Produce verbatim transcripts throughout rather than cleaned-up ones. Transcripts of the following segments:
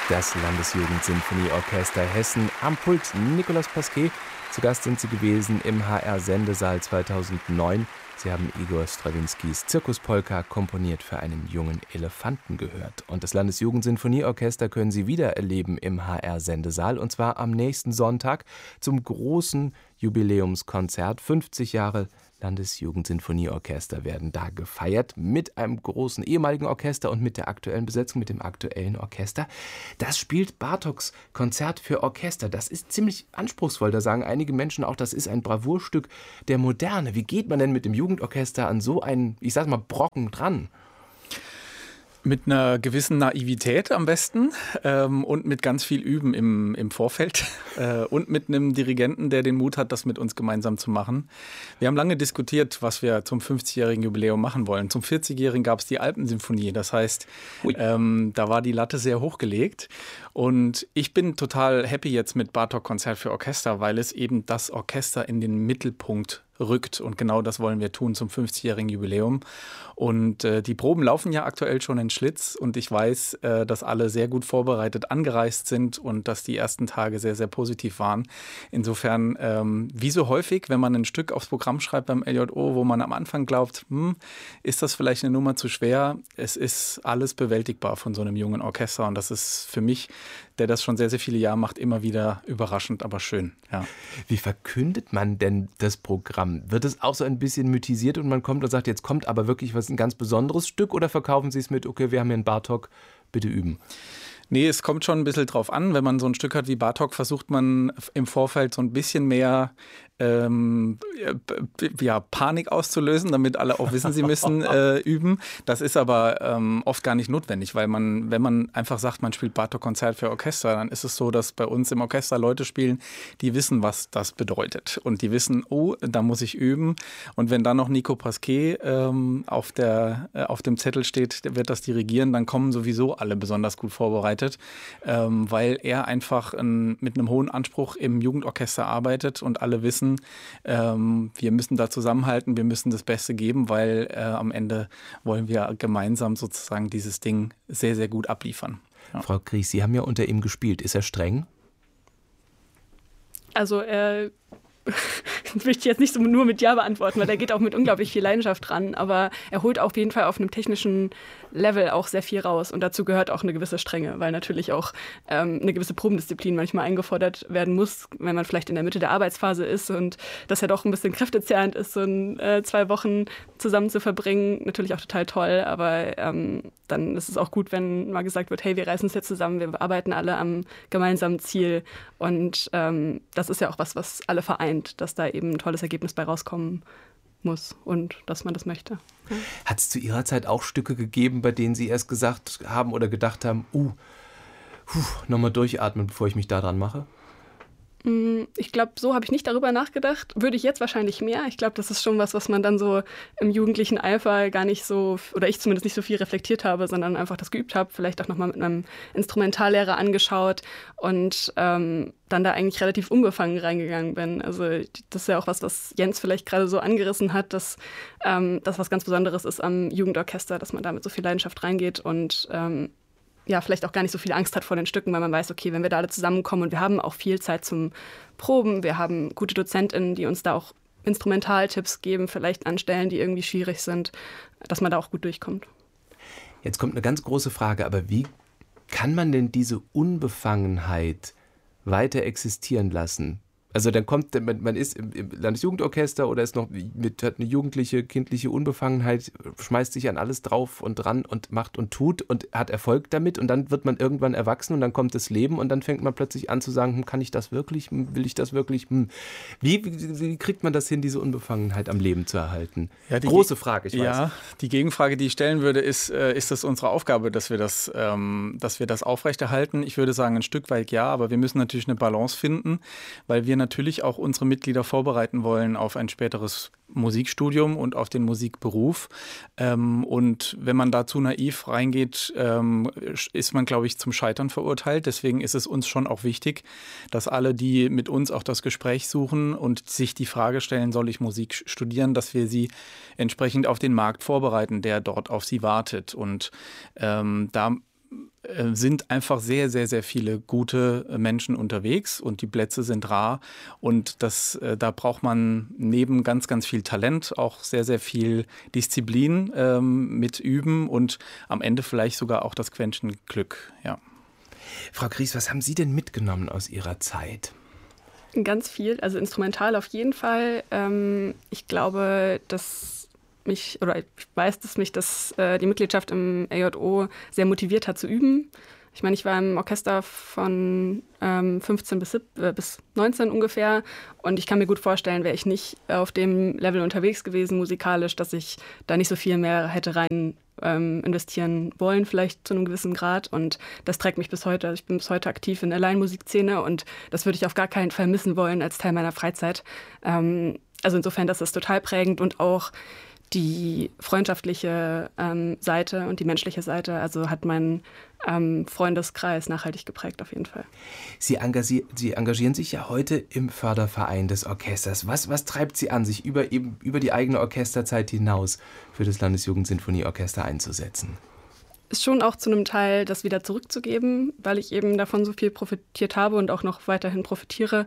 das Landesjugendsinfonieorchester Hessen. Am Pult Nicolas Pasquet. Zu Gast sind Sie gewesen im H R-Sendesaal zweitausendneun. Sie haben Igor Strawinskys Zirkuspolka komponiert für einen jungen Elefanten gehört. Und das Landesjugendsinfonieorchester können Sie wieder erleben im H R-Sendesaal. Und zwar am nächsten Sonntag zum großen Jubiläumskonzert. fünfzig Jahre Landesjugendsinfonieorchester werden da gefeiert mit einem großen ehemaligen Orchester und mit der aktuellen Besetzung, mit dem aktuellen Orchester. Das spielt Bartoks Konzert für Orchester. Das ist ziemlich anspruchsvoll. Da sagen einige Menschen auch, das ist ein Bravourstück der Moderne. Wie geht man denn mit dem Jugendorchester an so einen, ich sag mal, Brocken dran? Mit einer gewissen Naivität am besten ähm, und mit ganz viel Üben im, im Vorfeld äh, und mit einem Dirigenten, der den Mut hat, das mit uns gemeinsam zu machen. Wir haben lange diskutiert, was wir zum fünfzigjährigen Jubiläum machen wollen. Zum vierzigjährigen gab es die Alpensymphonie. Das heißt, ähm, da war die Latte sehr hochgelegt. Und ich bin total happy jetzt mit Bartok Konzert für Orchester, weil es eben das Orchester in den Mittelpunkt rückt. Und genau das wollen wir tun zum fünfzigjährigen Jubiläum. Und äh, die Proben laufen ja aktuell schon in Schlitz. Und ich weiß, äh, dass alle sehr gut vorbereitet angereist sind und dass die ersten Tage sehr, sehr positiv waren. Insofern, ähm, wie so häufig, wenn man ein Stück aufs Programm schreibt beim L J O, wo man am Anfang glaubt, hm, ist das vielleicht eine Nummer zu schwer? Es ist alles bewältigbar von so einem jungen Orchester. Und das ist für mich, der das schon sehr, sehr viele Jahre macht, immer wieder überraschend, aber schön. Ja. Wie verkündet man denn das Programm? Wird es auch so ein bisschen mythisiert und man kommt und sagt, jetzt kommt aber wirklich was ein ganz besonderes Stück, oder verkaufen Sie es mit, okay, wir haben hier einen Bartok, bitte üben? Nee, es kommt schon ein bisschen drauf an. Wenn man so ein Stück hat wie Bartok, versucht man im Vorfeld so ein bisschen mehr ähm, ja, Panik auszulösen, damit alle auch wissen, sie müssen äh, üben. Das ist aber ähm, oft gar nicht notwendig, weil man, wenn man einfach sagt, man spielt Bartok-Konzert für Orchester, dann ist es so, dass bei uns im Orchester Leute spielen, die wissen, was das bedeutet. Und die wissen, oh, da muss ich üben. Und wenn dann noch Nico Pasquet ähm, auf, der, äh, auf dem Zettel steht, der wird das dirigieren, dann kommen sowieso alle besonders gut vorbereitet, ähm, weil er einfach ein, mit einem hohen Anspruch im Jugendorchester arbeitet und alle wissen, ähm, wir müssen da zusammenhalten, wir müssen das Beste geben, weil äh, am Ende wollen wir gemeinsam sozusagen dieses Ding sehr, sehr gut abliefern. Ja. Frau Gries, Sie haben ja unter ihm gespielt. Ist er streng? Also er will ich jetzt nicht so nur mit Ja beantworten, weil der geht auch mit unglaublich viel Leidenschaft ran, aber er holt auf jeden Fall auf einem technischen Level auch sehr viel raus und dazu gehört auch eine gewisse Strenge, weil natürlich auch ähm, eine gewisse Probendisziplin manchmal eingefordert werden muss, wenn man vielleicht in der Mitte der Arbeitsphase ist und das ja doch ein bisschen kräftezehrend ist, so ein, äh, zwei Wochen zusammen zu verbringen, natürlich auch total toll, aber ähm, dann ist es auch gut, wenn mal gesagt wird, hey, wir reißen uns jetzt zusammen, wir arbeiten alle am gemeinsamen Ziel und ähm, das ist ja auch was, was alle vereint, dass da eben ein tolles Ergebnis bei rauskommen muss und dass man das möchte. Ja. Hat es zu Ihrer Zeit auch Stücke gegeben, bei denen Sie erst gesagt haben oder gedacht haben, uh, nochmal durchatmen, bevor ich mich da dran mache? Ich glaube, so habe ich nicht darüber nachgedacht. Würde ich jetzt wahrscheinlich mehr. Ich glaube, das ist schon was, was man dann so im jugendlichen Eifer gar nicht so, oder ich zumindest nicht so viel reflektiert habe, sondern einfach das geübt habe, vielleicht auch nochmal mit einem Instrumentallehrer angeschaut und ähm, dann da eigentlich relativ unbefangen reingegangen bin. Also das ist ja auch was, was Jens vielleicht gerade so angerissen hat, dass ähm, das was ganz Besonderes ist am Jugendorchester, dass man da mit so viel Leidenschaft reingeht und ähm, ja, vielleicht auch gar nicht so viel Angst hat vor den Stücken, weil man weiß, okay, wenn wir da alle zusammenkommen und wir haben auch viel Zeit zum Proben, wir haben gute DozentInnen, die uns da auch Instrumentaltipps geben, vielleicht an Stellen, die irgendwie schwierig sind, dass man da auch gut durchkommt. Jetzt kommt eine ganz große Frage, aber wie kann man denn diese Unbefangenheit weiter existieren lassen? Also dann kommt, man, man ist im, im Landesjugendorchester oder ist noch mit, hat eine jugendliche, kindliche Unbefangenheit, schmeißt sich an alles drauf und dran und macht und tut und hat Erfolg damit und dann wird man irgendwann erwachsen und dann kommt das Leben und dann fängt man plötzlich an zu sagen, hm, kann ich das wirklich, will ich das wirklich? Hm. Wie, wie, wie kriegt man das hin, diese Unbefangenheit am Leben zu erhalten? Ja, die Große Frage, ich weiß. Ja, die Gegenfrage, die ich stellen würde, ist, äh, ist das unsere Aufgabe, dass wir das, ähm, dass wir das aufrechterhalten? Ich würde sagen, ein Stück weit ja, aber wir müssen natürlich eine Balance finden, weil wir natürlich auch unsere Mitglieder vorbereiten wollen auf ein späteres Musikstudium und auf den Musikberuf. Ähm, und wenn man da zu naiv reingeht, ähm, ist man, glaube ich, zum Scheitern verurteilt. Deswegen ist es uns schon auch wichtig, dass alle, die mit uns auch das Gespräch suchen und sich die Frage stellen, soll ich Musik studieren, dass wir sie entsprechend auf den Markt vorbereiten, der dort auf sie wartet. Und ähm, da äh, sind einfach sehr, sehr, sehr viele gute Menschen unterwegs und die Plätze sind rar. Und das, äh, da braucht man neben ganz, ganz viel Talent auch sehr, sehr viel Disziplin ähm, mit Üben und am Ende vielleicht sogar auch das Quäntchen Glück. Ja. Frau Gries, was haben Sie denn mitgenommen aus Ihrer Zeit? Ganz viel, also instrumental auf jeden Fall. Ähm, ich glaube, dass mich, oder ich weiß, dass mich das, äh, die Mitgliedschaft im A J O sehr motiviert hat zu üben. Ich meine, ich war im Orchester von ähm, fünfzehn bis, äh, bis neunzehn ungefähr und ich kann mir gut vorstellen, wäre ich nicht auf dem Level unterwegs gewesen musikalisch, dass ich da nicht so viel mehr hätte rein ähm, investieren wollen, vielleicht zu einem gewissen Grad, und das trägt mich bis heute. Also ich bin bis heute aktiv in der Laienmusikszene und das würde ich auf gar keinen Fall missen wollen als Teil meiner Freizeit. Ähm, also insofern, das ist total prägend und auch die freundschaftliche ähm, Seite und die menschliche Seite, also hat meinen ähm, Freundeskreis nachhaltig geprägt auf jeden Fall. Sie, engagier Sie engagieren sich ja heute im Förderverein des Orchesters. Was, was treibt Sie an, sich über, eben, über die eigene Orchesterzeit hinaus für das Landesjugendsinfonieorchester einzusetzen? Ist schon auch zu einem Teil, das wieder zurückzugeben, weil ich eben davon so viel profitiert habe und auch noch weiterhin profitiere.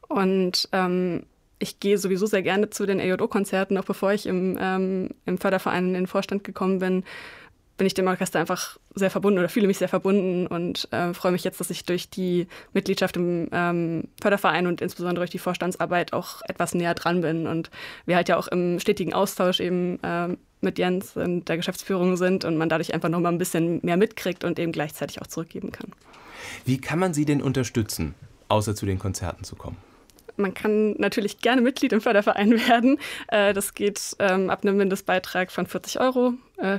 Und ähm, ich gehe sowieso sehr gerne zu den A J O-Konzerten, auch bevor ich im, ähm, im Förderverein in den Vorstand gekommen bin, bin ich dem Orchester einfach sehr verbunden oder fühle mich sehr verbunden und äh, freue mich jetzt, dass ich durch die Mitgliedschaft im ähm, Förderverein und insbesondere durch die Vorstandsarbeit auch etwas näher dran bin und wir halt ja auch im stetigen Austausch eben ähm, mit Jens und der Geschäftsführung sind und man dadurch einfach noch mal ein bisschen mehr mitkriegt und eben gleichzeitig auch zurückgeben kann. Wie kann man Sie denn unterstützen, außer zu den Konzerten zu kommen? Man kann natürlich gerne Mitglied im Förderverein werden. Das geht ab einem Mindestbeitrag von vierzig Euro.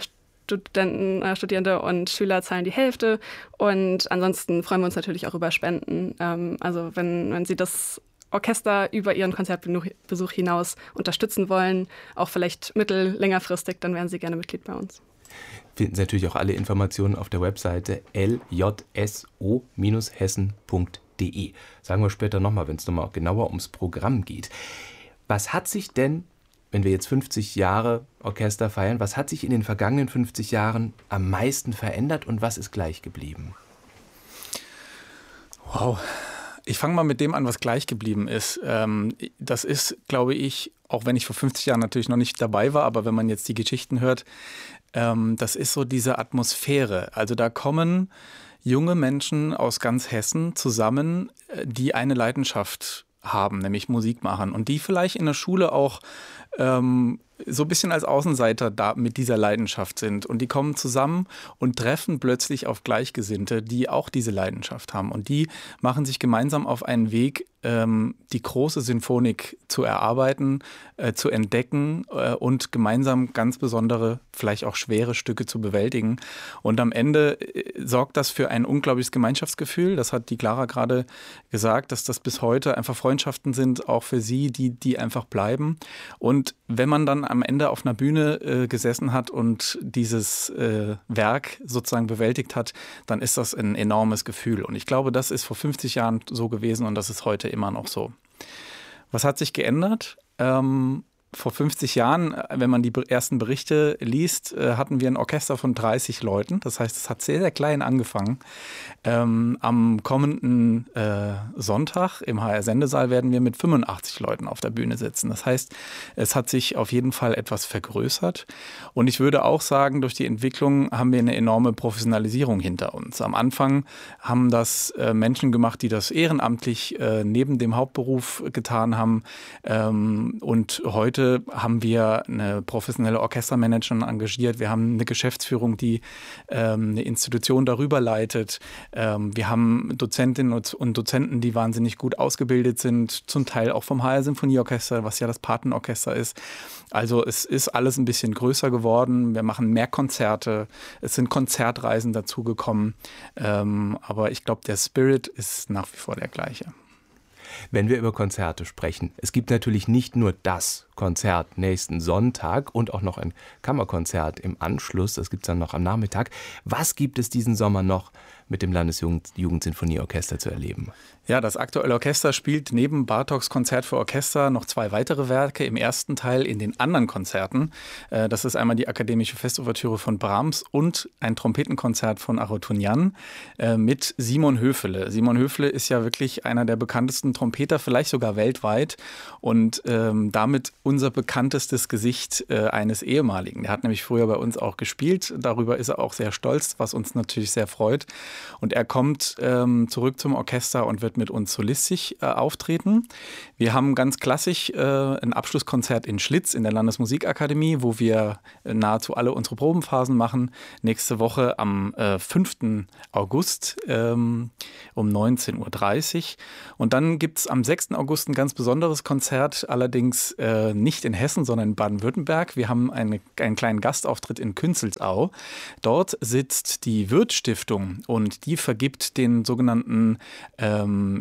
Studenten, Studierende und Schüler zahlen die Hälfte. Und ansonsten freuen wir uns natürlich auch über Spenden. Also wenn, wenn Sie das Orchester über Ihren Konzertbesuch hinaus unterstützen wollen, auch vielleicht mittel-, längerfristig, dann wären Sie gerne Mitglied bei uns. Finden Sie natürlich auch alle Informationen auf der Webseite l j s o Bindestrich hessen Punkt de. Sagen wir später nochmal, wenn es nochmal genauer ums Programm geht. Was hat sich denn, wenn wir jetzt fünfzig Jahre Orchester feiern, was hat sich in den vergangenen fünfzig Jahren am meisten verändert und was ist gleich geblieben? Wow. Ich fange mal mit dem an, was gleich geblieben ist. Das ist, glaube ich, auch wenn ich vor fünfzig Jahren natürlich noch nicht dabei war, aber wenn man jetzt die Geschichten hört, das ist so diese Atmosphäre. Also da kommen junge Menschen aus ganz Hessen zusammen, die eine Leidenschaft haben, nämlich Musik machen und die vielleicht in der Schule auch ähm, so ein bisschen als Außenseiter da mit dieser Leidenschaft sind. Und die kommen zusammen und treffen plötzlich auf Gleichgesinnte, die auch diese Leidenschaft haben. Und die machen sich gemeinsam auf einen Weg, ähm, die große Sinfonik zu erarbeiten, äh, zu entdecken äh, und gemeinsam ganz besondere, vielleicht auch schwere Stücke zu bewältigen. Und am Ende äh, sorgt das für ein unglaubliches Gemeinschaftsgefühl. Das hat die Clara gerade gesagt, dass das bis heute einfach Freundschaften sind, auch für sie, die, die einfach bleiben. Und wenn man dann am Ende auf einer Bühne äh, gesessen hat und dieses äh, Werk sozusagen bewältigt hat, dann ist das ein enormes Gefühl. Und ich glaube, das ist vor fünfzig Jahren so gewesen und das ist heute immer noch so. Was hat sich geändert? Ähm, vor fünfzig Jahren, wenn man die ersten Berichte liest, hatten wir ein Orchester von dreißig Leuten. Das heißt, es hat sehr, sehr klein angefangen. Ähm, am kommenden äh, Sonntag im H R-Sendesaal werden wir mit fünfundachtzig Leuten auf der Bühne sitzen. Das heißt, es hat sich auf jeden Fall etwas vergrößert. Und ich würde auch sagen, durch die Entwicklung haben wir eine enorme Professionalisierung hinter uns. Am Anfang haben das äh, Menschen gemacht, die das ehrenamtlich äh, neben dem Hauptberuf getan haben. Ähm, und heute haben wir eine professionelle Orchestermanagerin engagiert. Wir haben eine Geschäftsführung, die ähm, eine Institution darüber leitet. Ähm, wir haben Dozentinnen und Dozenten, die wahnsinnig gut ausgebildet sind, zum Teil auch vom H R-Symphonieorchester, was ja das Patenorchester ist. Also es ist alles ein bisschen größer geworden. Wir machen mehr Konzerte. Es sind Konzertreisen dazugekommen. Ähm, aber ich glaube, der Spirit ist nach wie vor der gleiche. Wenn wir über Konzerte sprechen, es gibt natürlich nicht nur das Konzert nächsten Sonntag und auch noch ein Kammerkonzert im Anschluss. Das gibt es dann noch am Nachmittag. Was gibt es diesen Sommer noch mit dem Landesjugendsinfonieorchester zu erleben? Ja, das aktuelle Orchester spielt neben Bartoks Konzert für Orchester noch zwei weitere Werke im ersten Teil in den anderen Konzerten. Das ist einmal die Akademische Festouvertüre von Brahms und ein Trompetenkonzert von Arutunjan mit Simon Höfele. Simon Höfele ist ja wirklich einer der bekanntesten Trompeter, vielleicht sogar weltweit, und ähm, damit unser bekanntestes Gesicht äh, eines ehemaligen. Der hat nämlich früher bei uns auch gespielt. Darüber ist er auch sehr stolz, was uns natürlich sehr freut. Und er kommt ähm, zurück zum Orchester und wird mit uns solistisch äh, auftreten. Wir haben ganz klassisch äh, ein Abschlusskonzert in Schlitz in der Landesmusikakademie, wo wir äh, nahezu alle unsere Probenphasen machen. Nächste Woche am äh, fünften August ähm, um neunzehn Uhr dreißig. Und dann gibt es am sechsten August ein ganz besonderes Konzert, allerdings äh, nicht in Hessen, sondern in Baden-Württemberg. Wir haben eine, einen kleinen Gastauftritt in Künzelsau. Dort sitzt die Würth-Stiftung und die vergibt den sogenannten ähm,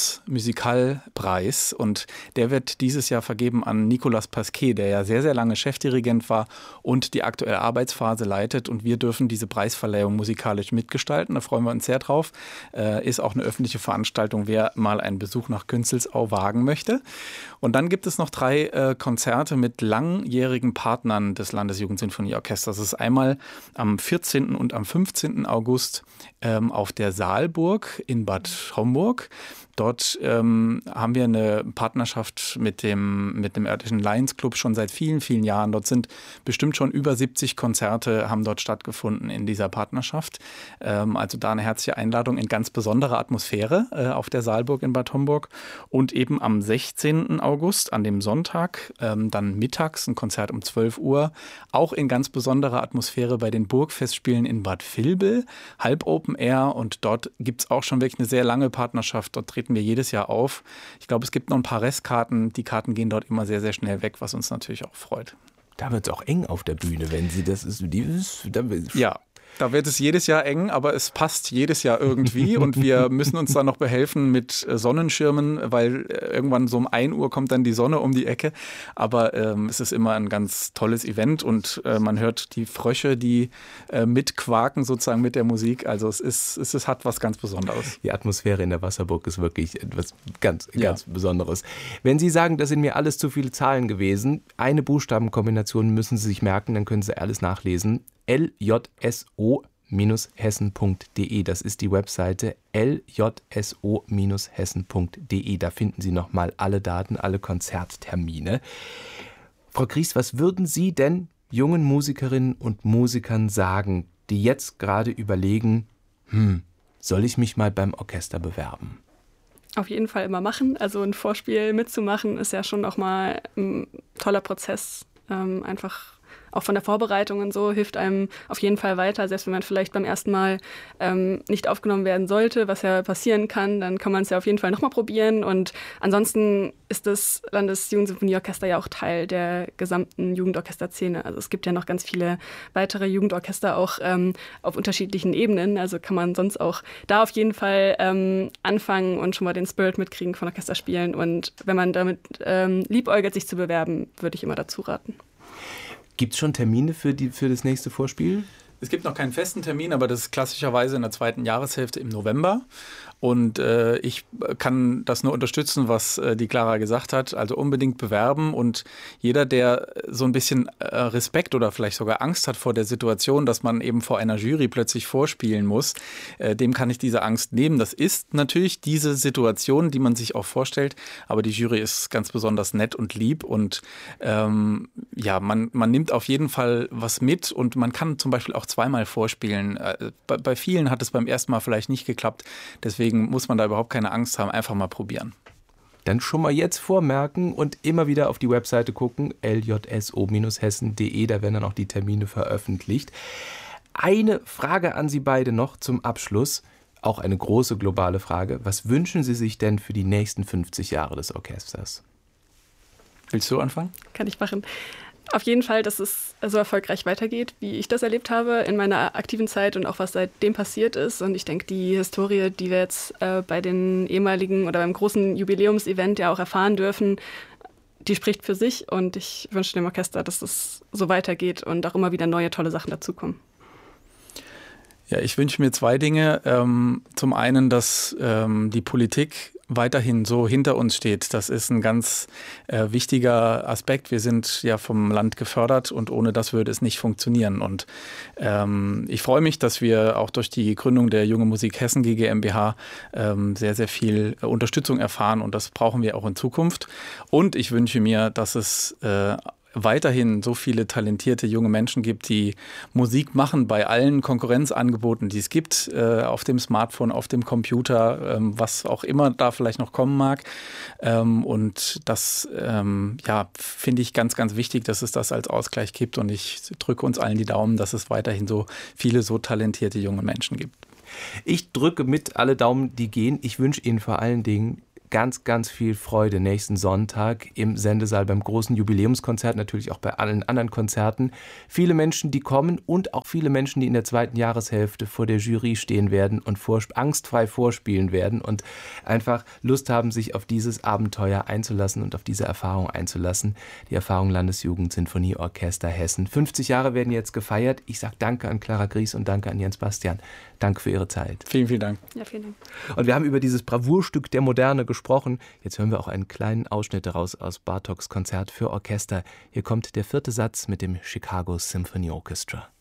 Jeunesse-Musical-Preis. Und der wird dieses Jahr vergeben an Nicolas Pasquet, der ja sehr, sehr lange Chefdirigent war und die aktuelle Arbeitsphase leitet. Und wir dürfen diese Preisverleihung musikalisch mitgestalten. Da freuen wir uns sehr drauf. Äh, ist auch eine öffentliche Veranstaltung, wer mal einen Besuch nach Künzelsau wagen möchte. Und dann gibt es noch drei äh, Konzerte mit langjährigen Partnern des Landesjugendsinfonieorchesters. Das ist einmal am vierzehnten und am fünfzehnten August ähm, auf der Saalburg in Bad Homburg. Dort ähm, haben wir eine Partnerschaft mit dem, mit dem örtlichen Lions Club schon seit vielen, vielen Jahren. Dort sind bestimmt schon über siebzig Konzerte haben dort stattgefunden in dieser Partnerschaft. Ähm, also da eine herzliche Einladung in ganz besondere Atmosphäre äh, auf der Saalburg in Bad Homburg. Und eben am sechzehnten August, an dem Sonntag, ähm, dann mittags ein Konzert um zwölf Uhr, auch in ganz besonderer Atmosphäre bei den Burgfestspielen in Bad Vilbel, halb Open Air. Und dort gibt es auch schon wirklich eine sehr lange Partnerschaft. Dort treten wir jedes Jahr auf. Ich glaube, es gibt noch ein paar Restkarten. Die Karten gehen dort immer sehr, sehr schnell weg, was uns natürlich auch freut. Da wird es auch eng auf der Bühne, wenn Sie das ist. Die, da, ja. Da wird es jedes Jahr eng, aber es passt jedes Jahr irgendwie und wir müssen uns da noch behelfen mit Sonnenschirmen, weil irgendwann so um ein Uhr kommt dann die Sonne um die Ecke. Aber ähm, es ist immer ein ganz tolles Event und äh, man hört die Frösche, die äh, mitquaken sozusagen mit der Musik. Also es ist, es ist, hat was ganz Besonderes. Die Atmosphäre in der Wasserburg ist wirklich etwas ganz, ganz ja. Besonderes. Wenn Sie sagen, das sind mir alles zu viele Zahlen gewesen, eine Buchstabenkombination müssen Sie sich merken, dann können Sie alles nachlesen. L J S O Hessen Punkt de. Das ist die Webseite L J S O Hessen Punkt de. Da finden Sie nochmal alle Daten, alle Konzerttermine. Frau Gries, was würden Sie denn jungen Musikerinnen und Musikern sagen, die jetzt gerade überlegen, hm, soll ich mich mal beim Orchester bewerben? Auf jeden Fall immer machen. Also ein Vorspiel mitzumachen ist ja schon auch mal ein toller Prozess. Ähm, einfach auch von der Vorbereitung und so hilft einem auf jeden Fall weiter. Selbst wenn man vielleicht beim ersten Mal ähm, nicht aufgenommen werden sollte, was ja passieren kann, dann kann man es ja auf jeden Fall nochmal probieren. Und ansonsten ist das Landesjugendsinfonieorchester ja auch Teil der gesamten Jugendorchesterszene. Also es gibt ja noch ganz viele weitere Jugendorchester auch ähm, auf unterschiedlichen Ebenen. Also kann man sonst auch da auf jeden Fall ähm, anfangen und schon mal den Spirit mitkriegen von Orchesterspielen. Und wenn man damit ähm, liebäugelt, sich zu bewerben, würde ich immer dazu raten. Gibt es schon Termine für, die, für das nächste Vorspiel? Es gibt noch keinen festen Termin, aber das ist klassischerweise in der zweiten Jahreshälfte im November. Und äh, ich kann das nur unterstützen, was äh, die Clara gesagt hat. Also unbedingt bewerben. Und jeder, der so ein bisschen äh, Respekt oder vielleicht sogar Angst hat vor der Situation, dass man eben vor einer Jury plötzlich vorspielen muss, äh, dem kann ich diese Angst nehmen. Das ist natürlich diese Situation, die man sich auch vorstellt. Aber die Jury ist ganz besonders nett und lieb. Und ähm, ja, man, man nimmt auf jeden Fall was mit. Und man kann zum Beispiel auch zweimal vorspielen. Äh, bei, bei vielen hat es beim ersten Mal vielleicht nicht geklappt. Deswegen Deswegen muss man da überhaupt keine Angst haben, einfach mal probieren. Dann schon mal jetzt vormerken und immer wieder auf die Webseite gucken, L J S O Hessen Punkt de, da werden dann auch die Termine veröffentlicht. Eine Frage an Sie beide noch zum Abschluss, auch eine große globale Frage. Was wünschen Sie sich denn für die nächsten fünfzig Jahre des Orchesters? Willst du anfangen? Kann ich machen. Auf jeden Fall, dass es so erfolgreich weitergeht, wie ich das erlebt habe in meiner aktiven Zeit und auch was seitdem passiert ist. Und ich denke, die Historie, die wir jetzt äh, bei den ehemaligen oder beim großen Jubiläumsevent ja auch erfahren dürfen, die spricht für sich und ich wünsche dem Orchester, dass es so weitergeht und auch immer wieder neue tolle Sachen dazukommen. Ja, ich wünsche mir zwei Dinge. Ähm, zum einen, dass ähm, die Politik weiterhin so hinter uns steht. Das ist ein ganz äh, wichtiger Aspekt. Wir sind ja vom Land gefördert und ohne das würde es nicht funktionieren. Und ähm, ich freue mich, dass wir auch durch die Gründung der Junge Musik Hessen G GmbH ähm, sehr, sehr viel äh, Unterstützung erfahren und das brauchen wir auch in Zukunft. Und ich wünsche mir, dass es äh, weiterhin so viele talentierte junge Menschen gibt, die Musik machen bei allen Konkurrenzangeboten, die es gibt, äh, auf dem Smartphone, auf dem Computer, ähm, was auch immer da vielleicht noch kommen mag. Ähm, und das ähm, ja, finde ich ganz, ganz wichtig, dass es das als Ausgleich gibt. Und ich drücke uns allen die Daumen, dass es weiterhin so viele so talentierte junge Menschen gibt. Ich drücke mit alle Daumen, die gehen. Ich wünsche Ihnen vor allen Dingen ganz, ganz viel Freude nächsten Sonntag im Sendesaal beim großen Jubiläumskonzert, natürlich auch bei allen anderen Konzerten. Viele Menschen, die kommen und auch viele Menschen, die in der zweiten Jahreshälfte vor der Jury stehen werden und vor, angstfrei vorspielen werden und einfach Lust haben, sich auf dieses Abenteuer einzulassen und auf diese Erfahrung einzulassen. Die Erfahrung Landesjugendsinfonieorchester Hessen. fünfzig Jahre werden jetzt gefeiert. Ich sage danke an Clara Gries und danke an Jens Bastian. Danke für Ihre Zeit. Vielen, vielen Dank. Ja, vielen Dank. Und wir haben über dieses Bravourstück der Moderne gesprochen. Jetzt hören wir auch einen kleinen Ausschnitt daraus aus Bartoks Konzert für Orchester. Hier kommt der vierte Satz mit dem Chicago Symphony Orchestra.